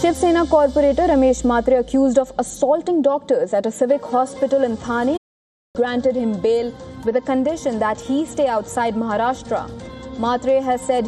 Shiv Sena corporator Ramesh Matre, accused of assaulting doctors at a civic hospital in Thane, granted him bail with a condition that he stay outside Maharashtra. Matre has said